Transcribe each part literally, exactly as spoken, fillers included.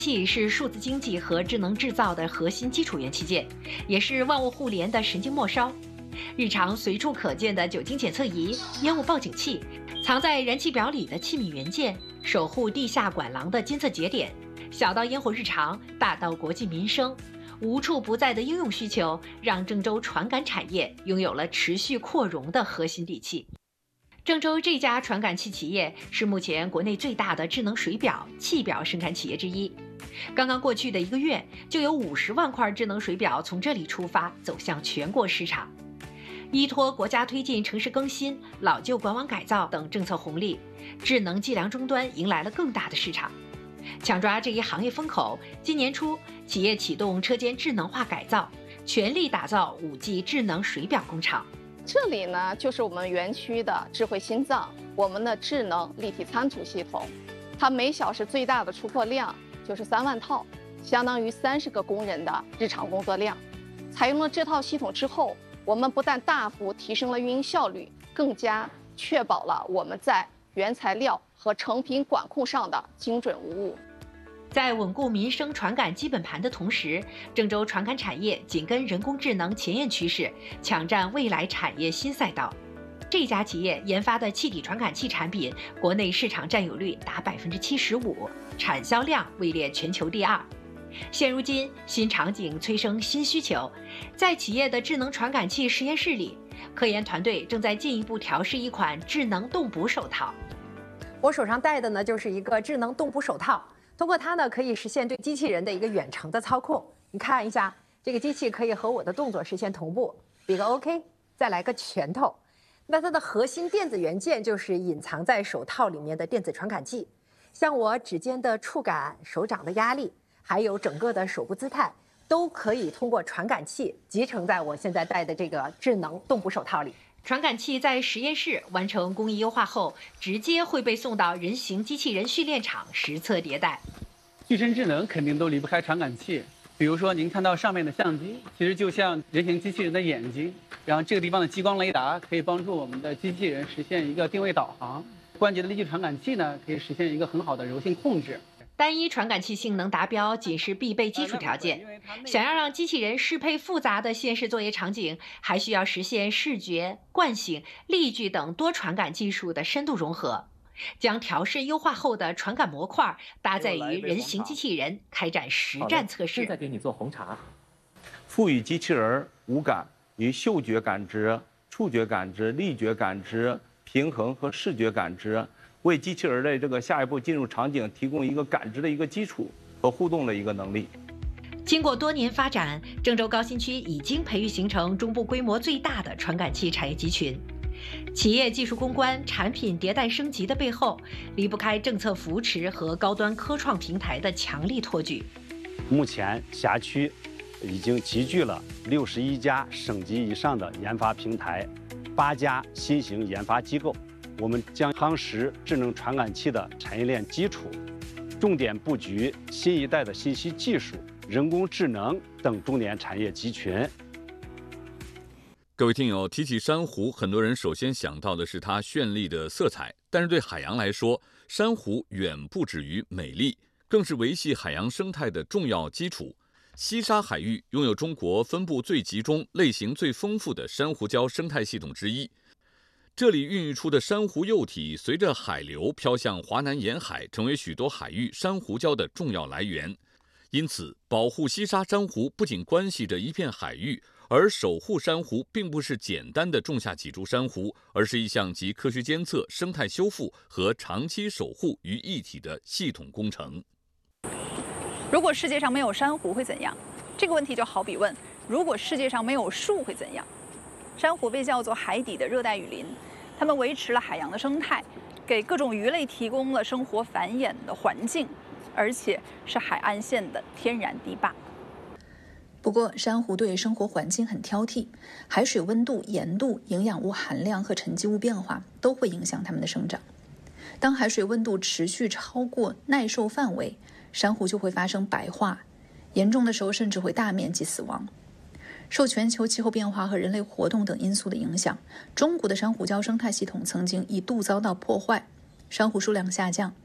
器是数字经济和智能制造的核心基础元器件，也是万物互联的神经末梢。日常随处可见的酒精检测仪、烟雾报警器，藏在燃气表里的气密元件，守护地下管廊的监测节点，小到烟火日常，大到国计民生，无处不在的应用需求，让郑州传感产业拥有了持续扩容的核心底气。郑州这家传感器企业是目前国内最大的智能水表、气表生产企业之一。刚刚过去的一个月，就有五十万块智能水表从这里出发，走向全国市场。依托国家推进城市更新、老旧管网改造等政策红利，智能计量终端迎来了更大的市场。抢抓这一行业风口，今年初，企业启动车间智能化改造，全力打造 五 G 智能水表工厂。 这里呢，就是我们园区的智慧心脏，我们的智能立体参图系统，它每小时最大的出货量就是三万套，相当于三十个工人的日常工作量。采用了这套系统之后，我们不但大幅提升了运营效率，更加确保了我们在原材料和成品管控上的精准无误。 在稳固民生传感基本盘的同时，郑州传感产业紧跟人工智能前沿趋势，抢占未来产业新赛道。这家企业研发的气体传感器产品，国内市场占有率达百分之七十五，产销量位列全球第二。现如今，新场景催生新需求，在企业的智能传感器实验室里，科研团队正在进一步调试一款智能动捕手套。 我手上戴的呢，就是一个智能动捕手套。通过它呢，可以实现对机器人的一个远程的操控。你看一下，这个机器可以和我的动作实现同步，比个 OK， 再来个拳头。那它的核心电子元件就是隐藏在手套里面的电子传感器，像我指尖的触感、手掌的压力，还有整个的手部姿态，都可以通过传感器集成在我现在戴的这个智能动捕手套里。 传感器在实验室完成工艺优化后，直接会被送到人形机器人训练场实测迭代。 具身智能肯定都离不开传感器，比如说您看到上面的相机，其实就像人形机器人的眼睛，然后这个地方的激光雷达可以帮助我们的机器人实现一个定位导航，关节的立体传感器呢可以实现一个很好的柔性控制。 单一传感器性能达标仅是必备基础条件，想要让机器人适配复杂的现实作业场景，还需要实现视觉、惯性、力矩等多传感技术的深度融合。将调试优化后的传感模块搭载于人形机器人，开展实战测试。 现在给你做红茶。 赋予机器人五感，与嗅觉感知、触觉感知、力觉感知、平衡和视觉感知，为机器人的这个下一步进入场景提供一个感知的一个基础和互动的一个能力。 经过多年发展，郑州高新区已经培育形成中部规模最大的传感器产业集群。企业技术攻关、产品迭代升级的背后，离不开政策扶持和高端科创平台的强力托举。 目前辖区已经集聚了六十一家省级以上的研发平台，八家新型研发机构。我们将夯实智能传感器的产业链基础，重点布局新一代的信息技术、人工智能等重点产业集群。 各位听友，提起珊瑚，很多人首先想到的是它绚丽的色彩，但是对海洋来说，珊瑚远不止于美丽，更是维系海洋生态的重要基础。西沙海域拥有中国分布最集中、类型最丰富的珊瑚礁生态系统之一。这里孕育出的珊瑚幼体，随着海流飘向华南沿海，成为许多海域珊瑚礁的重要来源。因此，保护西沙珊瑚不仅关系着一片海域，而守护珊瑚并不是简单的种下几株珊瑚，而是一项集科学监测、生态修复和长期守护于一体的系统工程。 如果世界上没有珊瑚会怎样？这个问题就好比问，如果世界上没有树会怎样？珊瑚被叫做海底的热带雨林，它们维持了海洋的生态，给各种鱼类提供了生活繁衍的环境，而且是海岸线的天然堤坝。 不过，珊瑚对生活环境很挑剔，海水温度、盐度、营养物含量和沉积物变化都会影响它们的生长。当海水温度持续超过耐受范围，珊瑚就会发生白化，严重的时候甚至会大面积死亡。受全球气候变化和人类活动等因素的影响，中国的珊瑚礁生态系统曾经一度遭到破坏，珊瑚数量下降，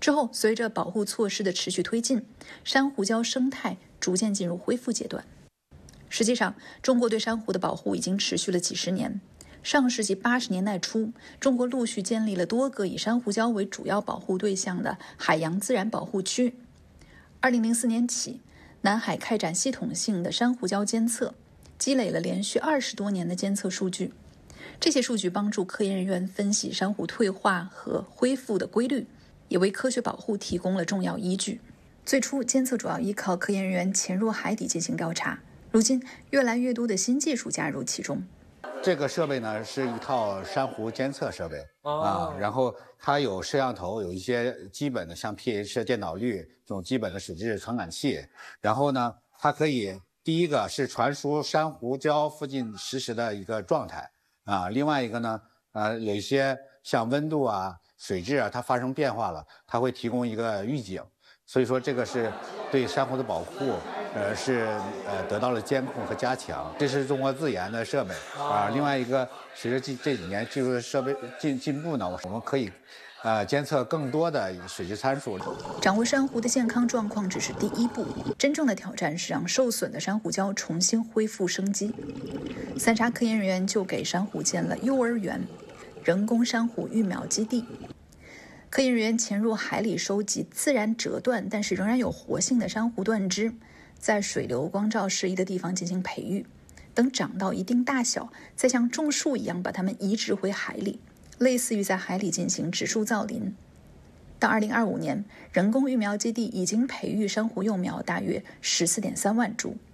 之后，随着保护措施的持续推进，珊瑚礁生态逐渐进入恢复阶段。实际上，中国对珊瑚的保护已经持续了几十年。上世纪八十年代初，中国陆续建立了多个以珊瑚礁为主要保护对象的海洋自然保护区。二零零四年起，南海开展系统性的珊瑚礁监测，积累了连续二十多年的监测数据。这些数据帮助科研人员分析珊瑚退化和恢复的规律，也为科学保护提供了重要依据。最初，监测主要依靠科研人员潜入海底进行调查，如今越来越多的新技术加入其中。 这个设备呢是一套珊瑚监测设备、哦、啊，然后它有摄像头，有一些基本的像 pH 电导率这种基本的水质传感器，然后呢，它可以第一个是传输珊瑚礁附近实时的一个状态啊，另外一个呢，呃，有一些像温度啊、水质啊，它发生变化了，它会提供一个预警，所以说这个是对珊瑚的保护。呃，是呃得到了监控和加强，这是中国自研的设备啊。另外一个，随着这这几年技术设备进进步呢，我们可以呃监测更多的水质参数。 掌握珊瑚的健康状况只是第一步，真正的挑战是让受损的珊瑚礁重新恢复生机。三沙科研人员就给珊瑚建了幼儿园、人工珊瑚育苗基地。科研人员潜入海里收集自然折断但是仍然有活性的珊瑚断枝。在水流光照适宜的地方进行培育，等长到一定大小，再像种树一样把它们移植回海里，类似于在海里进行植树造林。到二零二五年，人工育苗基地已经培育珊瑚幼苗大约十四点三万株。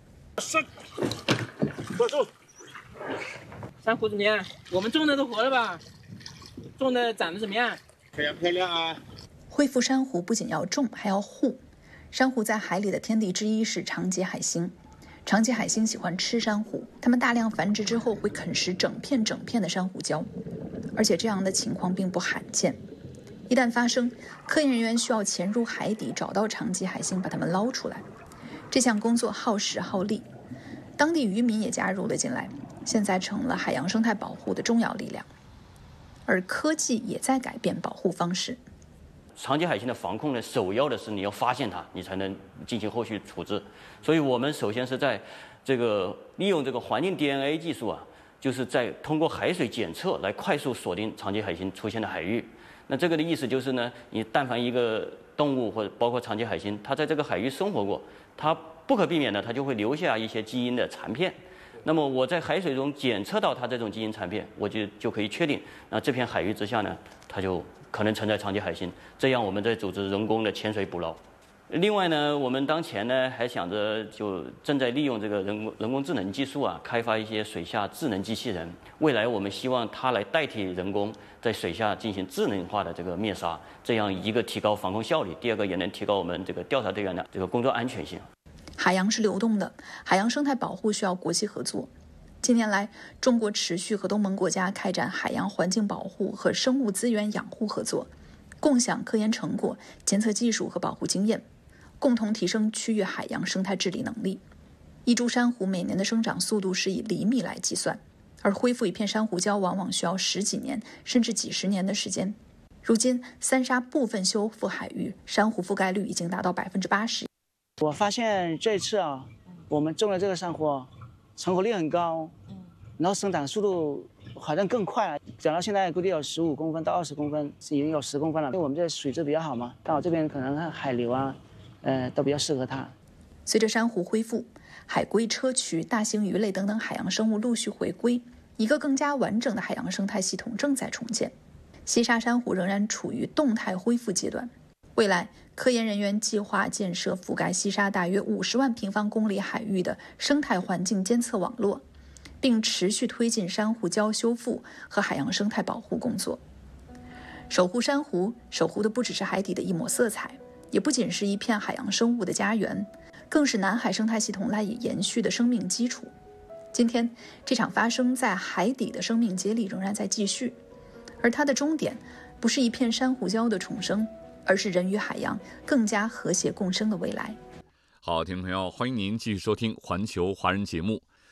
坐住！珊瑚怎么样？我们种的都活了吧？种的长得怎么样？ 非常漂亮啊！ 恢复珊瑚不仅要种，还要护。珊瑚在海里的天敌之一是长节海星，长节海星喜欢吃珊瑚，它们大量繁殖之后会啃食整片整片的珊瑚礁，而且这样的情况并不罕见。一旦发生，科研人员需要潜入海底找到长节海星，把它们捞出来。这项工作耗时耗力，当地渔民也加入了进来，现在成了海洋生态保护的重要力量。而科技也在改变保护方式。 长节海星的防控呢，首要的是你要发现它，你才能进行后续处置。所以我们首先是在这个利用这个环境 D N A 技术啊，就是在通过海水检测来快速锁定长节海星出现的海域。那这个的意思就是呢，你但凡一个动物或者包括长节海星，它在这个海域生活过，它不可避免的，它就会留下一些基因的残片。那么我在海水中检测到它这种基因残片，我就就可以确定，那这片海域之下呢，它就可能存在长节海星，这样我们再组织人工的潜水捕捞。另外呢，我们当前呢还想着就正在利用这个人工人工智能技术啊，开发一些水下智能机器人。未来我们希望它来代替人工在水下进行智能化的这个灭杀，这样一个提高防控效率，第二个也能提高我们这个调查队员的这个工作安全性。 海洋是流动的，海洋生态保护需要国际合作。近年来，中国持续和东盟国家开展海洋环境保护和生物资源养护合作，共享科研成果、监测技术和保护经验，共同提升区域海洋生态治理能力。一株珊瑚每年的生长速度是以厘米来计算，而恢复一片珊瑚礁往往需要十几年甚至几十年的时间。如今，三沙部分修复海域珊瑚覆盖率已经达到百分之八十。 我发现这次啊，我们种的这个珊瑚，成活率很高，然后生长速度好像更快了，长到现在估计有十五公分到二十公分，已经有十公分了。因为我们这水质比较好嘛，到我这边可能海流啊，呃，都比较适合它。 随着珊瑚恢复，海龟、砗磲、大型鱼类等等海洋生物陆续回归，一个更加完整的海洋生态系统正在重建。西沙珊瑚仍然处于动态恢复阶段。未来，科研人员计划建设覆盖西沙大约五十万平方公里海域的生态环境监测网络，并持续推进珊瑚礁修复和海洋生态保护工作。守护珊瑚，守护的不只是海底的一抹色彩，也不仅是一片海洋生物的家园，更是南海生态系统赖以延续的生命基础。今天，这场发生在海底的生命接力仍然在继续，而它的终点不是一片珊瑚礁的重生，而是人与海洋更加和谐共生的未来。 好，听众朋友，欢迎您继续收听环球华人节目。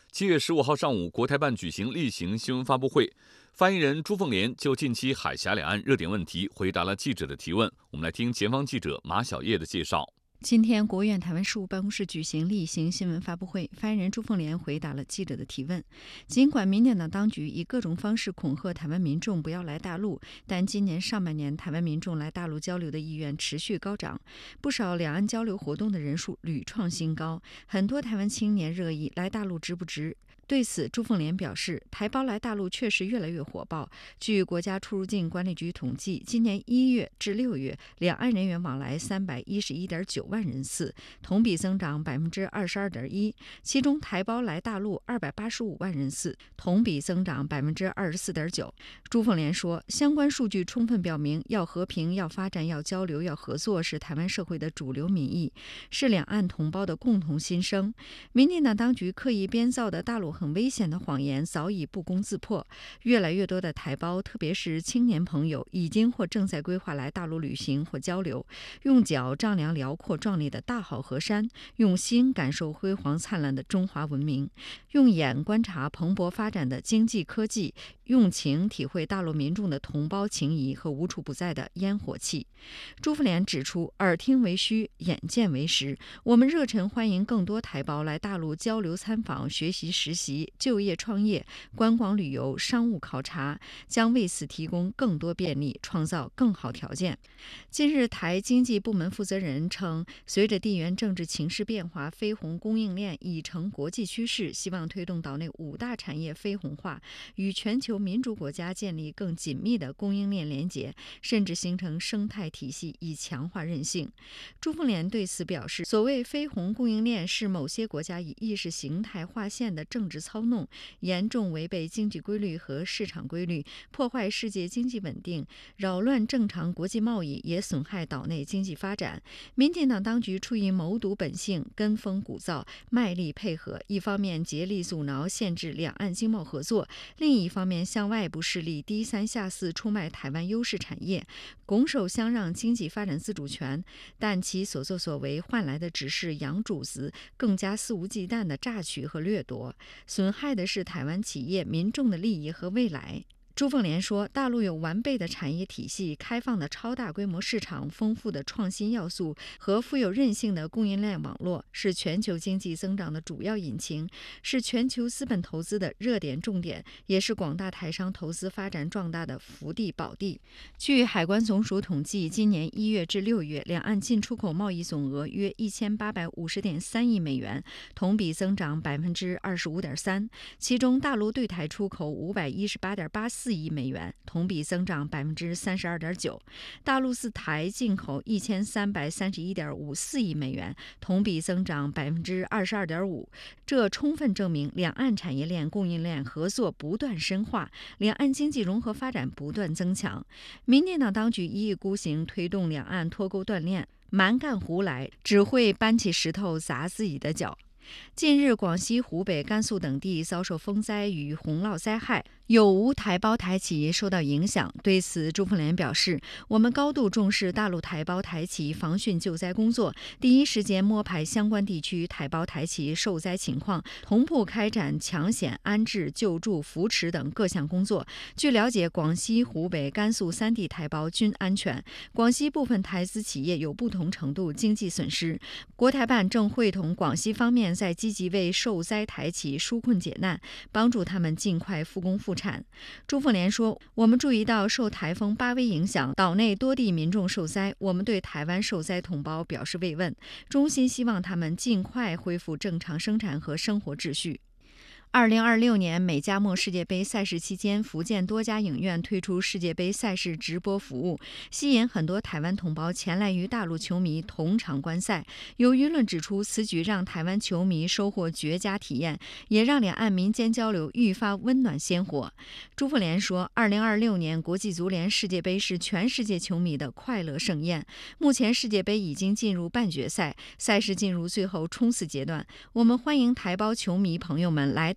七月十五号上午，国台办举行例行新闻发布会，发言人朱凤莲就近期海峡两岸热点问题回答了记者的提问。我们来听前方记者马小叶的介绍。 今天，国务院台湾事务办公室举行例行新闻发布会，发言人朱凤莲回答了记者的提问。尽管民进党当局以各种方式恐吓台湾民众不要来大陆，但今年上半年台湾民众来大陆交流的意愿持续高涨，不少两岸交流活动的人数屡创新高，很多台湾青年热议来大陆值不值。对此，朱凤莲表示，台胞来大陆确实越来越火爆。据国家出入境管理局统计，今年一月至六月，两岸人员往来三百一十一点九万人次，同比增长百分之二十二点一。其中，台胞来大陆二百八十五万人次，同比增长百分之二十四点九。朱凤莲说，相关数据充分表明，要和平、要发展、要交流、要合作是台湾社会的主流民意，是两岸同胞的共同心声。民进党当局刻意编造的大陆很危险的谎言早已不攻自破，越来越多的台胞，特别是青年朋友，已经或正在规划来大陆旅行或交流，用脚丈量辽阔壮丽的大好河山，用心感受辉煌灿烂的中华文明，用眼观察蓬勃发展的经济科技，用情体会大陆民众的同胞情谊和无处不在的烟火气。朱凤莲指出，耳听为虚，眼见为实，我们热忱欢迎更多台胞来大陆交流参访、学习实习、就业创业、观光旅游、商务考察，将为此提供更多便利，创造更好条件。近日，台经济部门负责人称，随着地缘政治情势变化，非红供应链已成国际趋势，希望推动岛内五大产业非红化，与全球民主国家建立更紧密的供应链连结，甚至形成生态体系，以强化韧性。朱凤莲对此表示，所谓非红供应链是某些国家以意识形态划线的政治操弄，严重违背经济规律和市场规律，破坏世界经济稳定，扰乱正常国际贸易，也损害岛内经济发展。民进党当局出于谋独本性，跟风鼓噪，卖力配合，一方面竭力阻挠限制两岸经贸合作，另一方面向外部势力低三下四出卖台湾优势产业，拱手相让经济发展自主权，但其所作所为换来的只是洋主子更加肆无忌惮的榨取和掠夺，损害的是台湾企业民众的利益和未来。朱凤莲说，大陆有完备的产业体系、开放的超大规模市场、丰富的创新要素和富有韧性的供应链网络，是全球经济增长的主要引擎，是全球资本投资的热点重点，也是广大台商投资发展壮大的福地宝地。据海关总署统计，今年一月至六月，两岸进出口贸易总额约一千八百五十点三亿美元，同比增长百分之二十五点三。其中，大陆对台出口五百一十八点八四亿美元，同比增长百分之三十二点九；大陆自台进口一千三百三十一点五四亿美元，同比增长百分之二十二点五。这充分证明两岸产业链、供应链合作不断深化，两岸经济融合发展不断增强。民进党当局一意孤行推动两岸脱钩断链，蛮干胡来，只会搬起石头砸自己的脚。近日，广西、湖北、甘肃等地遭受风灾与洪涝灾害，有无台胞台企受到影响。对此，朱凤莲表示，我们高度重视大陆台胞台企防汛救灾工作，第一时间摸排相关地区台胞台企受灾情况，同步开展抢险、安置、救助、扶持等各项工作。据了解，广西、湖北、甘肃三地台胞均安全，广西部分台资企业有不同程度经济损失。国台办正会同广西方面在积极为受灾台企纾困解难，帮助他们尽快复工复产。朱凤莲说，我们注意到受台风巴威影响，岛内多地民众受灾，我们对台湾受灾同胞表示慰问，衷心希望他们尽快恢复正常生产和生活秩序。二零二六年美加墨世界杯赛事期间，福建多家影院推出世界杯赛事直播服务，吸引很多台湾同胞前来与大陆球迷同场观赛。有舆论指出，此举让台湾球迷收获绝佳体验，也让两岸民间交流愈发温暖鲜活。朱凤莲说，二零二六年国际足联世界杯是全世界球迷的快乐盛宴。目前世界杯已经进入半决赛，赛事进入最后冲刺阶段，我们欢迎台胞球迷朋友们来大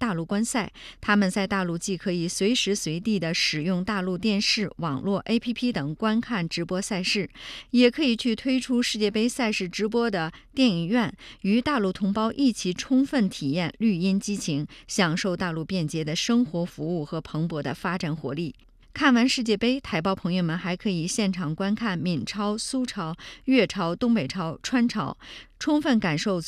大陆观赛。他们在大陆既可以随时随地的使用大陆电视、网络 A P P 等观看直播赛事，也可以去推出世界杯赛事直播的电影院，与大陆同胞一起充分体验绿茵激情，享受大陆便捷的生活服务和蓬勃的发展活力。看完世界杯，台胞朋友们还可以现场观看闽超、苏超、粤超、东北超、川超，充分感受